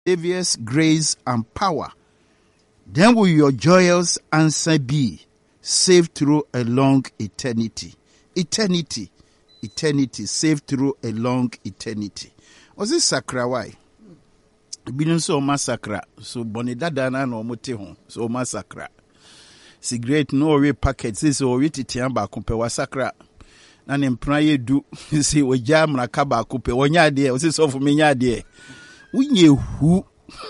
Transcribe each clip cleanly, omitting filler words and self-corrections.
Savior's grace and power, then will your joyous answer be, saved through a long eternity. Eternity, saved through a long eternity. Was it sakra why? Binu so massacre, so bonidada na no mote ho, so massacre. Cigarette no we packets, this or wit tiamba kumpe wa sakra. Na nempra du si we jam na kaba kupe wonya de o si so for me nya de. Unye hu.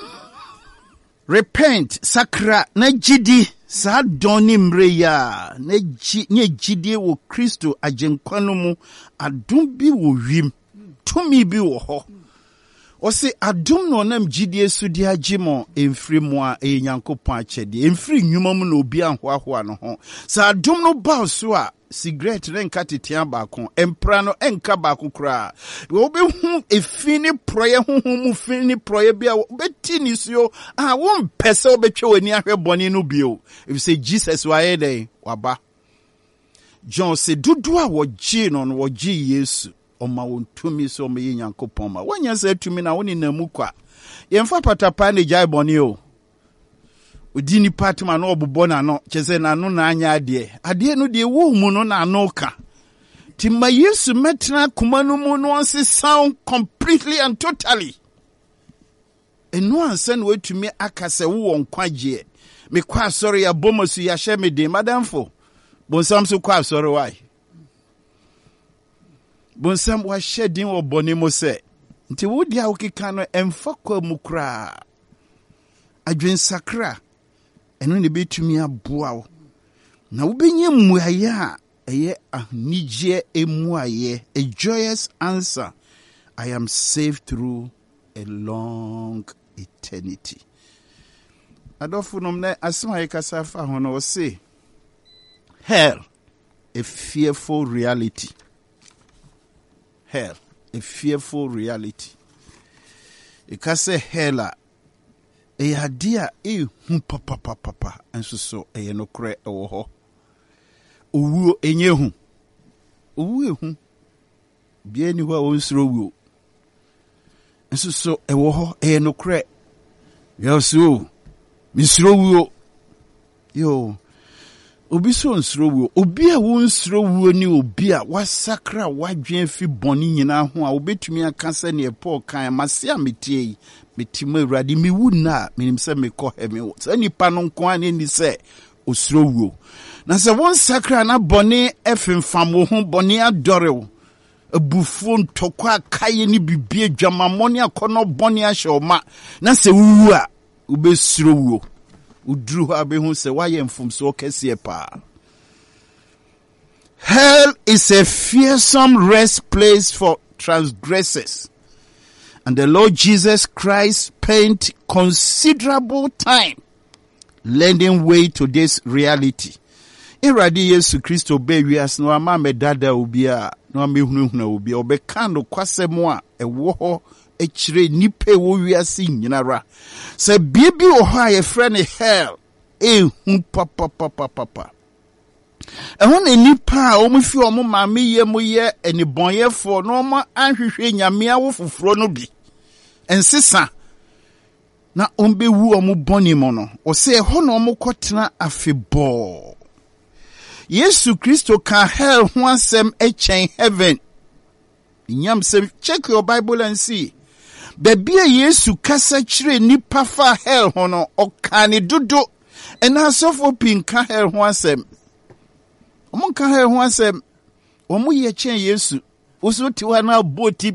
Repent, sakra, na jidi, sa doni mreya, nye jidi wo Kristo ajenkwano mu, adum bi wo wim, tumi bi wo ho. Ose adum no nam jidi esudi agimo, emfri mwa nyankopon achede, emfri nyuma mu no obi anhoahoa no ho. Sa adum no ba so a, cigarette renka titian bakon, empra no enka bakon kra. Obe hu efini proye hu mu fini proye bia obeti ni so won pese obetwe wani ahwe boni no bio. If you say Jesus wa ede waba. John say dudu a woji no woji Yesu oma won tumi so me Nyankopon ma. Wanya say tumi na woni na mukwa. Yemfa patapa ne jai boni o. Udini patma no obubo na no chese na no na anya ade no de wo mu no na no ka timma Yesu metna kuma no mu no onse sound completely and totally eno ansan wetumi akase wo nkwaje me kwa sorry ya bomosu ya hye me de madamfo bonsam so kwa sorry why bonsam wa shedin wo boni mo se nti wo dia okika no emfa kwa mu kra adwen sakra eno ne betumi aboa wo na wo benye muaye a eye ahnije emuaye a joyous answer. I am saved through a long eternity. Adolfo nomne asma yekasa fa hono say hell, a fearful reality. Hell, a fearful reality. Ikase hella dia papa enso so no kre ewo ho owu enye hu owu ehu bia ni ho onsro wu enso so ewo ho no kre yeso misro wu yo obi so nsro wu obi a wo nsro wu ni obi a wasakra wadwen fi boni nyina ho a obetumi aka se ne Paul kan mase ametie metima urade mi wuna minim se me ko hemi so nipa no nko an ni se osro wu na se won sakra na boni efemfam wo ho boni adore abufu ntokwa kaye ni bibie dwamamoni akono boni ahye na se wu a ubesro wu udru ha be hu se waye mfum so kese pa. Hell is a fearsome rest place for transgressors. And the Lord Jesus Christ spent considerable time lending way to this reality. Iradi Yesu Kristo be wias no ama medada obia no amehunahuna obia obeka no kwasemo a ewo ho echire nipe wo wiase nyinara se biebi wo ha ye frɛ ne hell hu papa ehun nipa a omufi omo maame ye mo ye enibonyefo no ma anhwehwe nyame awo foforo no bi ensesa na ombewu omo boni mo no o se ho no omo kotena afebo Yesu Kristo ka hell ho asem echen heaven nyam se check your Bible and see Bebia Yesu kasa chire nipa fa hell hono okane dodo ena sofo pinka hell ho asem omo ka hell ho asem omo ye chen Yesu oso ti wa na boti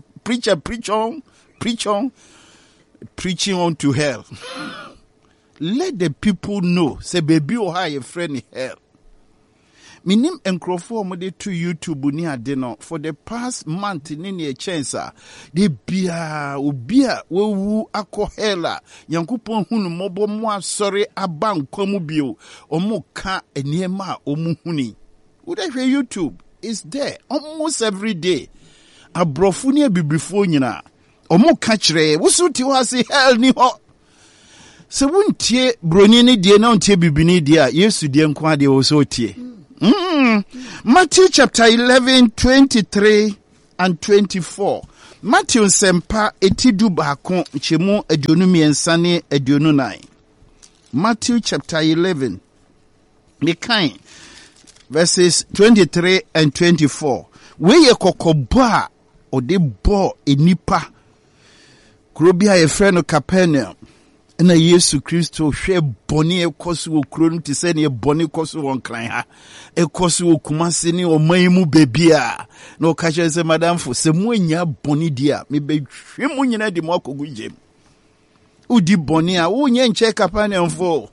preaching on to hell. Let the people know say baby o ha ye friend hell. Minim enkrofo mo de to YouTube ni ade no for the past month ni ne chance de bia obia wewu akọ hela yankopon hunu mobo mo asori aba nkwamu bio omo ka eniema omu huni would I YouTube is there almost every day abrofu ni abibifo nyina omo ka kire woso ti wa se hell ni ho se wuntie broni ni die na untie bibini die a Yesu die nkwa de wo so tie. Matthew chapter 11, 23 and 24. Matthew Sempa etidu baako chemu aduonu miensa ne aduonu nine. Matthew chapter 11. The kind verses 23 and 24. Weye kokoba ode bo enipa. Kurobia ye friend Capernaum. Na Yesu Kristo hwe boni ekoso wo kuro no tise ne boni ekoso won kran ha ekoso wo kumase ne oman mu bebia na o ka che se madam fo se mu anya boni dia me be hwe mu nyina di mo akogu jem udi boni a wo nya nche Capernaum fo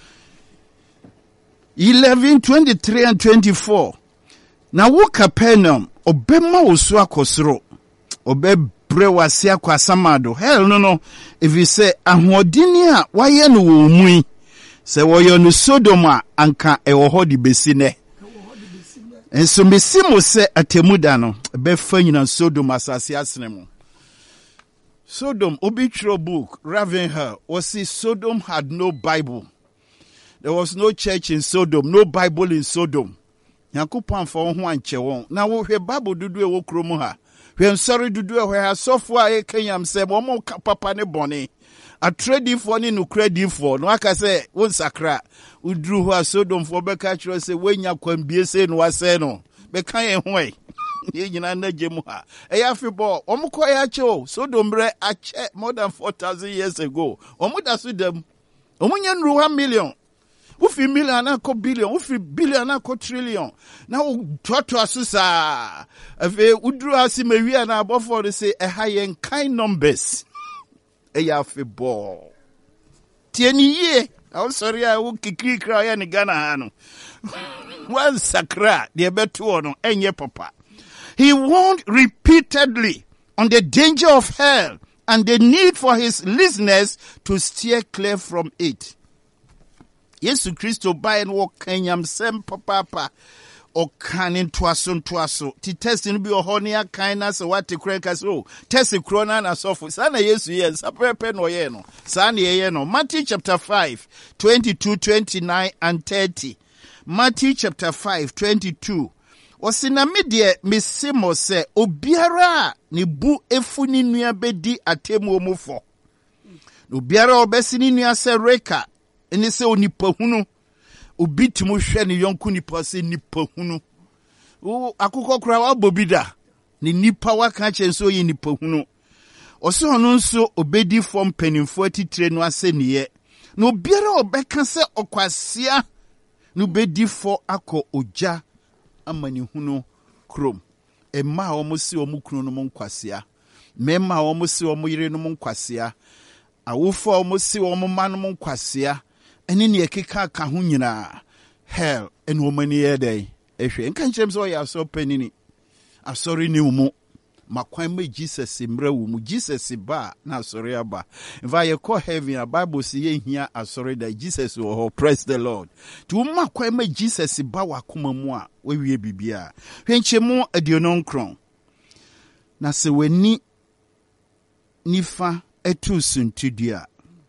11:23 and 24. Na wo Capernaum obema wo so akosoro obe brewase akwa samado hell no if you say ahodini a waye no wo mu se woyo no Sodom a anka e wo hodi besi ne enso mesi mo se atemuda no be fa nyina Sodom asase asene mo Sodom obitro book Ravenhill was see Sodom had no Bible. There was no church in Sodom, no Bible in Sodom. Yakupon for ho anche won na wo hwe Bible dudu e wo kromo ha when sorry do do where software Kenyam say mo papa ne bone a trading for ni no credit for no aka say won sakra udru ho Sodom for be ka kiro say wenya kwambie say no wase no be kan e ho e ye nyina na gemu ha e ya fibo omo ko ya che o Sodom bre a che more than 4,000 years ago omo da so dem omo nya nru 1 million ufi million ako billion, ufi billion ako trillion. Na toto asusa. Efe udru asi mewi na abofo de say high kind numbers. Eya fe ball. Tieni ye. I'm sorry I will kikri kra ya ni Ghana hano. One sakra de betu ono enye papa. He warned repeatedly on the danger of hell and the need for his listeners to steer clear from it. Yesu Kristo by and walk Kenyam sem papa or canin twaso. Ti testing be a honia kindness or what to crank us oh. Test a crona and so for Sana Yesu yes, a prepen or yeno. Sani yeno. Matthew chapter 5, 22, 29 and 30. Matthew chapter 5, 22. Osina media misimo se obiara ni bu efuni nua bedi atemu omufo. Obiara obesi ni nua se reka. Ene se onipa hunu obitimu hwe ne yonku nipa se nipa hunu o akukọ kura wa bobida ne nipa waka chenso ye nipa hunu ose ono nso obedi form penimfo atitire no ase niye na obiara obeka se okwasea no bedi fo akọ oja amani hunu krom emma wo mo se wo mu kunu no mo nkwasea memma wo mo se wo mo yire no mo nkwasea awofo wo mo se wo mo ma no mo nkwasea ene ne ekeka ka ho nyina hell en wo mani ye dey ehwe nka nkyem so ya so panini asori ni umu makwan ma Jesus mra wo mu Jesus ba na asori aba if I call heaven a Bible say ye hia asori da Jesus wo praise the Lord tu makwan ma Jesus ba wakoma mu a we bibia hwenkyemu adionon kron na se wani nifa etu suntudua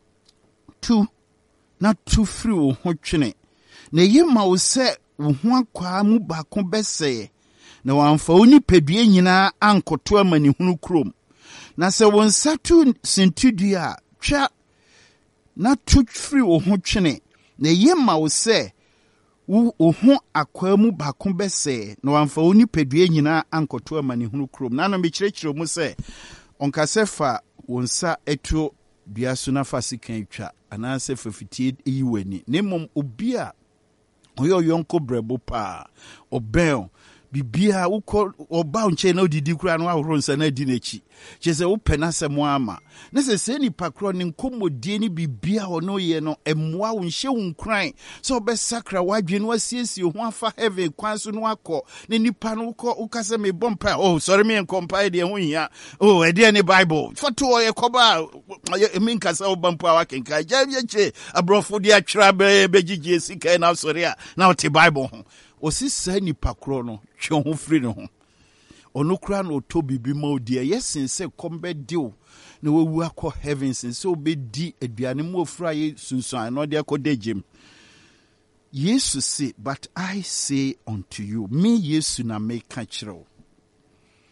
tu na tu free wo ho twene na yema wo se wo ho akwa mu ba ko bese na wamfa oni pedue nyina ankoto amani hunu krom na se wo nsatu sintudua twa na tu free wo ho twene na yema wo se wo ho akwa mu ba ko bese na wamfa oni pedue nyina ankoto amani hunu krom na no me kyerɛkyerɛ mu se onkasefa wo nsa eto dua so na fasikan twa anase fafitie eyiwani nemom obi a oyo yonko brebo pa obel bibia ukọ oba nche na odidi kura no ahoro nsa na di n'echi chese wo penasem ama na se ni pakro ni nkomodie ni bibia ono ye no emmoa wo nhye wo nkran so obesakra wadwe no asiesie ho afa heaven kwanso no akọ ne nipa no ukase me bompa oh sorry me compile de ho hia oh e de ni Bible foto ye koba me nkasa obampa wakenka jayeche abrofo de atwra begigye sika na sorry a na o te Bible ho osisa ni pakro no twe ho free no ho ono kura no to bibi ma odi yesin se kombe dio na wewu akọ heavens se obedi aduane mu ofura ye sunsun no de akodegem Jesus say but I say unto you me Yesu na make kachiro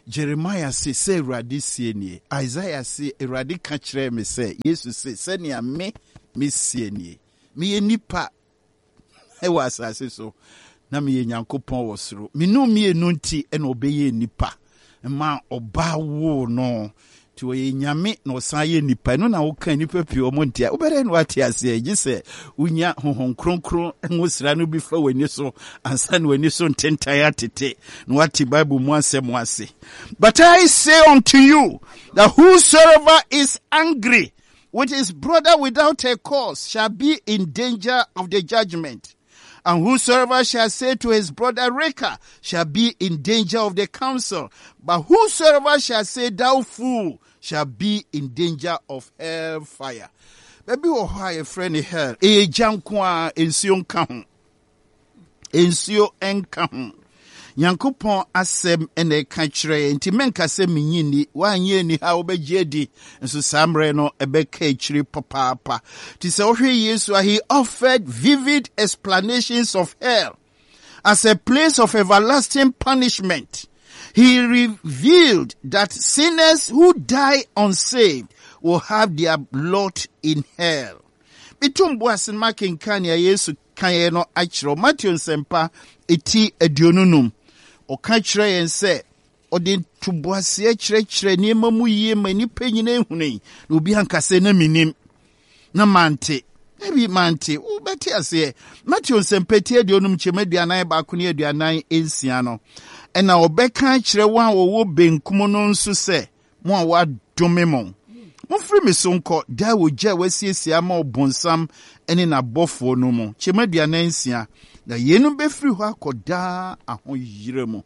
Jeremiah say Eradi sienie. Isaiah say Eradi ka kyerɛ me say. Jesus say sɛnea me sienie. Me nipa ɛwɔ asase so. Na me Nyankopɔn wɔ soro. Me no me nti ɛna ɔbɛyɛ nipa. Ma ɔba wo no. Ti wo nyame na ɔsan yɛ nipa no na wo kan nipa pii ɔmo ntia. Wobɛrɛ no ate ase gye sɛ unya honhom kronkron ngosira no bi fa wani so ansa na wani so ntentan atete. Na wate Bible mu asɛm ase. But I say unto you that whosoever is angry with his brother without a cause shall be in danger of the judgment. And whosoever shall say to his brother Reka shall be in danger of the council. But whosoever shall say thou fool shall be in danger of hell fire. Baby wo ha ye friend hell. E janko a ensio nka ho. Ensio enka ho. Nyankopɔn asɛm ene ka kyerɛ nti menka sɛ menyini wanye ni ha obegye di nso samre no ebeka kyiri papaapa ti sɛ ohwe Yesu he offered vivid explanations of hell as a place of everlasting punishment. He revealed that sinners who die unsaved will have their lot in hell. Bitumbo asenma kenkania Yesu kaye no akyerɛ Matthew nsempa eti aduonunum ɔka kyerɛ yɛn sɛ ɔde tuboase kyerɛkyerɛ nneɛma mu yie ma nipa nyina ehunu na obi ankasa na minim na mante ebi mante wobɛte ase Matthew nsɛmpɛti aduonum kyɛmaduanan baako ne aduanan ensia no ɛna ɔbɛka kyerɛ wɔn a wɔwɔ benkum no nso sɛ mo a wadome mo mofiri me so nkɔ da wogya wasiesie ama ɔbonsam ɛne n'abɔfoɔ no mu kyɛmaduanan nsia na yenu befiri hɔ akɔda ahoyire mu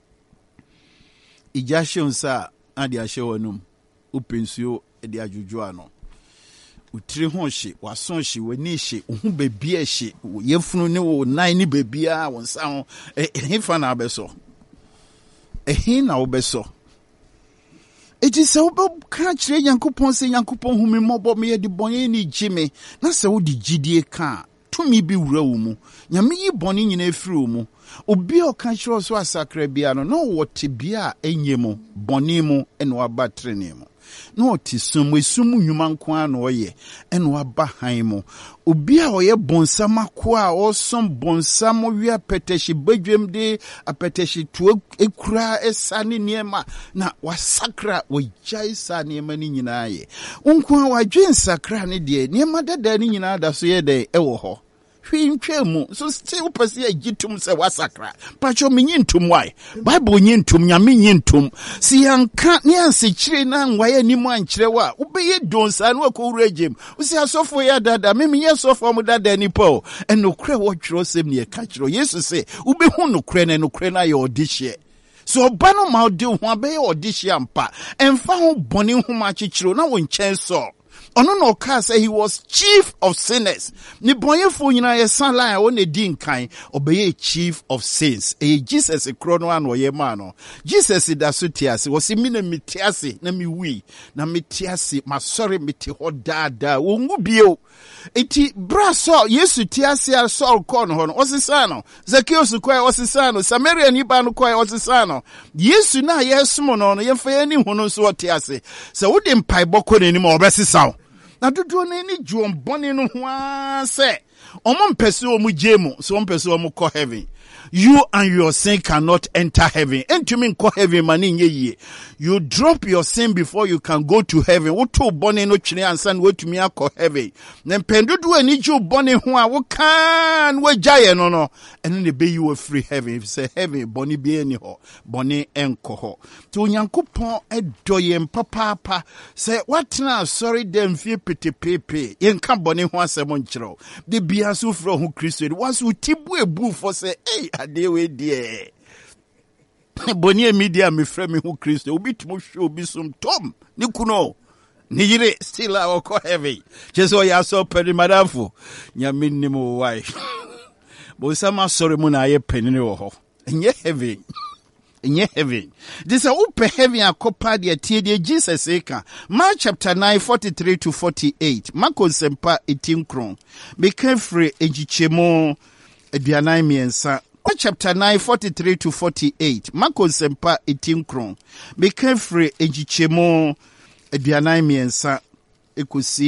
igya hyɛnsa ade ahyɛ wɔnum upensuo de adwudwo ano utire ho hye waso hye wani hye ohu bebia hye yefunu ne wo nan ne bebia won sa ho ehefa na abeso ehin na obeso eti sɛ wobɛka kyerɛ Nyankopɔn sɛ Nyankopɔn hu me mmɔbɔ me yɛ de bɔne ne gye me na sɛ wode gyidie ka tumi bi wura wo mu nyame yi bɔne nyina efiri wo mu obi a ɔka kyerɛ so asakra bia no na wɔte bia a enye mu bɔne mu ɛna waba trene mu na ɔte sum nnwuma nko a na ɔyɛ ɛna waba han mu obi a ɔyɛ bonsam ako a ɔsom bonsam wi apɛtɛhye badwam de apɛtɛhye to ekura esa ne nneɛma na wasakra wagyae sa nneɛma ne nyinaa yɛ nko a wadwe nsakra ne de nneɛma dada ne nyinaa da so yɛ dɛ ɛwɔ hɔ hwintwemu so still pese agitum se wasakra pacho menyintum why Bible nyintum nyame nyintum si yanka ne ansekyire na nwaye nimu ankyere wa ubeye donsa na akowura gem usi asofo ya dada me menye sofo mu dada nipo enokre wo twero sem ne ka kyero Yesu se ubehu nokre na ye odihye so oba no ma odi ho abeye odihye ampa emfa ho bone ho ma kyekyero na wo nkyɛn so ono no ka say he was chief of sinners ni bonyefo nyina ye san line o ne di nkan obeye chief of sins Jesus krono an oye ma no Jesus da so tiase wo se mi na mitiase na mi wi na mitiase ma sorry miti ho dada wo ngu bio eti braso Yesu tiase a Saul kon ho no osisa Zacchaeus kwai osisa no Samaria ni ba no kwai osisa no Yesu na yesumo no ye fa ye ni hu no so tiase se wo de mpai bokɔ n'anim obesisa na dodo na ni juom bone no ho ase omo mpese omu jemu so mpese omu ko heaven you and your sin cannot enter heaven entumi nko heaven mani nye yie you drop your sin before you can go to heaven wo to bone no twene ansa na wotumi akɔ heaven na mpendodo ani ju bone ho a wo kan wo gyaye no eno ne be you free heaven if say heaven bone bi ani ho bone enko ho to Onyankopɔn edoye mpapapa say watna sorry dem fie petepepe yenka bone ho asɛm nkyerɛw de bia so fro ho Kristo was utibu ebu for say adewe die boni media me frɛ me ho Kristo obi tumo hwe obi som tom ni kuno ni yire still a ko heavy jeso ya so pedi madamfo nyame nim why bo sama sorry mu na ye penini wo ho enye heavy this a upe heavy akopa de tie de Jesus eka Mark chapter 9:43 to 48 Marko sempa 18 kron be free ejichemo aduanan miensa chapter 9, 43 to 48. Marko sempa 18 kron. Meka free enchichemo aduanan miensa ekosi